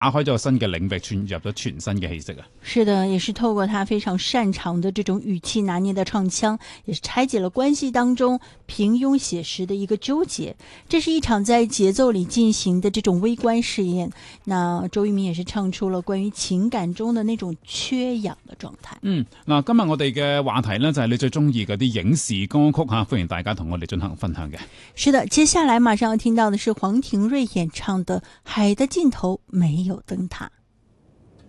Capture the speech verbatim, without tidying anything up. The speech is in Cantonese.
開咗新嘅領域，傳入咗全新嘅氣息啊！ 是的，也是透過他非常擅長的這種語氣拿捏的唱腔，也是拆解了關係當中平庸寫實的一個糾結。這是一場在節奏裏進行的這種微觀試驗。那周渝民也是唱出了關於情感中的那種缺氧的狀態。 嗯，嗱，今日我哋嘅話題呢，就係你最中意嗰啲影視歌曲吓，歡迎大家同我哋進行分享嘅。 是的，接下來馬上要聽到的是黃庭瑞演唱的《海的盡頭沒有燈塔》。